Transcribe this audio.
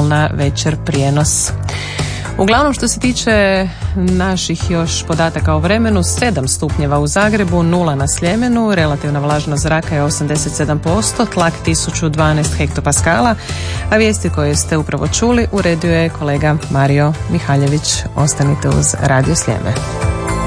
na Večer prijenos. Uglavnom, što se tiče naših još podataka o vremenu, 7 stupnjeva u Zagrebu, 0 na Sljemenu, relativna vlažnost zraka je 87%, tlak 1012 hektopaskala, a vijesti koje ste upravo čuli uredio je kolega Mario Mihaljević. Ostanite uz Radio Sljeme.